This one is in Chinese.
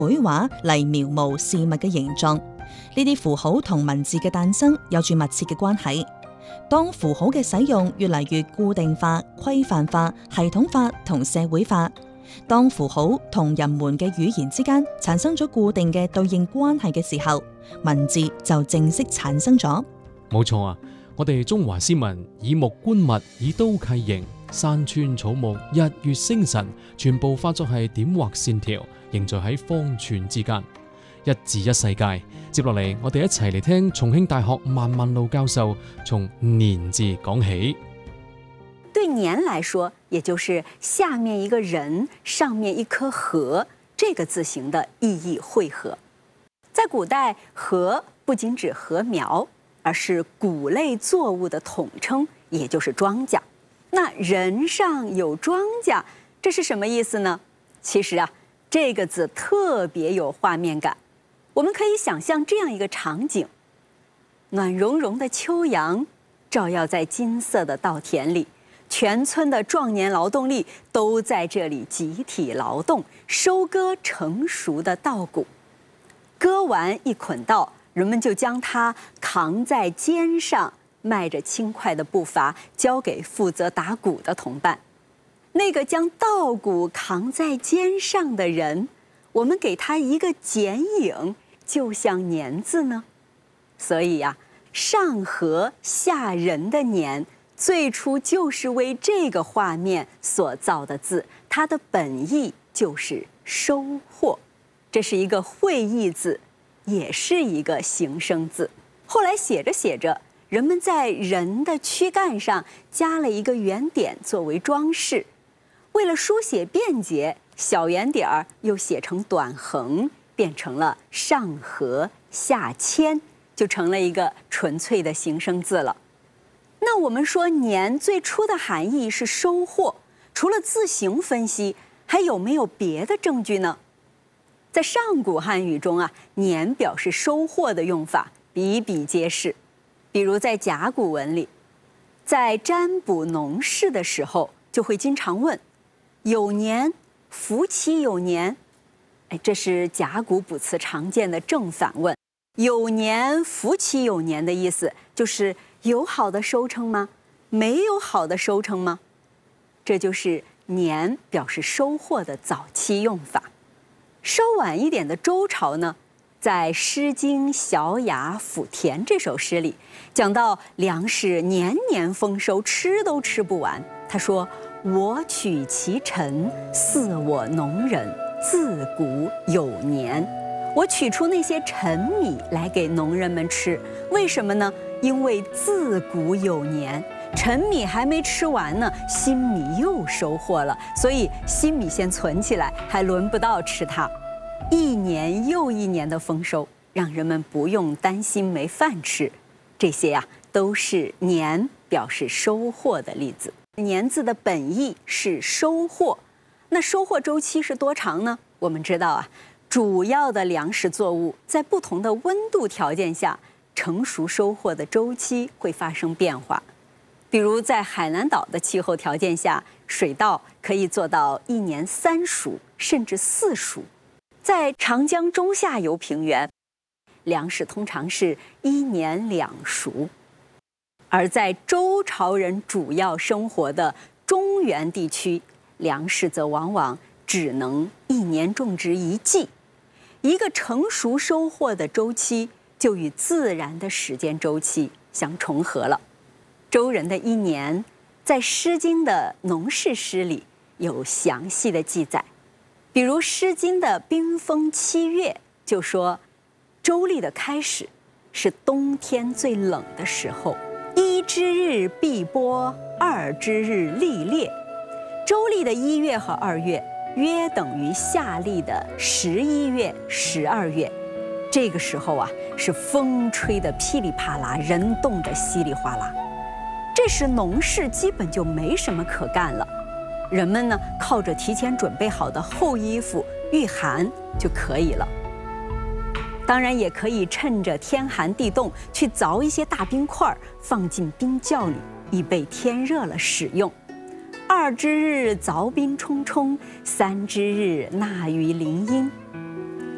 繪畫嚟描摹事物嘅形狀。呢啲符號同文字嘅誕生有住密切嘅關係。當符號嘅使用越嚟越固定化、規範化、系統化同社會化，當符號同人們嘅語言之間產生咗固定嘅對應關係嘅時候，文字就正式產生咗。 冇錯啊！我哋中華詩文以木觀物，以刀契形，山川草木、日月星辰，全部化作係點畫線條，凝聚喺方寸之間，一字一世界。接落嚟，我哋一齊嚟聽重慶大學萬萬路教授從年字講起。 對年來說，也就是下面一個人，上面一棵禾，這個字形的意義匯合。在古代，禾不僅指禾苗，而是穀類作物的統稱，也就是莊稼。那人上有莊稼，這是什麼意思呢？其實啊，這個字特別有畫面感。我們可以想象這樣一個場景：暖融融的秋陽照耀在金色的稻田裡，全村的壯年勞動力都在這裡集體勞動，收割成熟的稻穀。割完一捆稻，人們就將它扛在肩上，邁着輕快的步伐交給負責打穀的同伴。那個將稻穀扛在肩上的人，我們給他一個剪影，就像年字呢。所以呀，上禾下人的年，最初就是為這個畫面所造的字，它的本意就是收穫。這是一個會意字，也是一個形聲字。後來寫着寫着，人們在人的軀幹上加了一個圓點作為裝飾。為了書寫便捷，小圓點兒又寫成短橫，變成了上禾下謙，就成了一個純粹的形聲字了。那我們說年最初的含義是收穫，除了字形分析，還有沒有別的證據呢？在上古漢語中啊，年表示收穫的用法比比皆是。比如在甲骨文裡，在占卜農事的時候，就會經常問有年，福其有年。這是甲骨卜辭常見的正反問。有年，福其有年的意思就是有好的收成嗎？沒有好的收成嗎？這就是年表示收穫的早期用法。稍晚一點的周朝呢，在《詩經·小雅·撫田》這首詩裡，講到糧食年年豐收，吃都吃不完。他說：我取其陳，飼我農人，自古有年。我取出那些陳米來給農人們吃，為什麼呢？因為自古有年，陳米還沒吃完呢，新米又收穫了，所以新米先存起來，還輪不到吃它。一年又一年的豐收，讓人們不用擔心沒飯吃。這些啊，都是年表示收穫的例子。年字的本意是收穫，那收穫週期是多長呢？我們知道啊，主要的糧食作物在不同的溫度條件下，成熟收穫的週期會發生變化。比如在海南島的氣候條件下，水稻可以做到一年3熟，甚至4熟。在長江中下游平原，糧食通常是1年2熟。而在周朝人主要生活的中原地區，糧食則往往只能1年種植1季，一個成熟收穫的週期就與自然的時間週期相重合了。周人的一年，在《詩經》的農事詩裡有詳細的記載，比如《詩經》的冰封7月就說，周歷的開始是冬天最冷的時候。1之日必播，2之日歷烈。周歷的1月和2月約等於夏歷的11月、12月。這個時候啊，是風吹得噼里啪啦，人凍得稀里嘩啦。這時農事基本就沒什麼可幹了，人們呢靠着提前準備好的厚衣服御寒就可以了。當然也可以趁着天寒地凍去鑿一些大冰塊，放進冰窖裡，以備天熱了使用。2之日鑿冰充充，3之日納於林蔭。